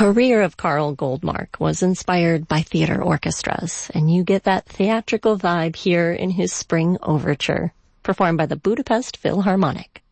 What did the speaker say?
career of Karl Goldmark was inspired by theater orchestras, and you get that theatrical vibe here in his Spring Overture, performed by the Budapest Philharmonic.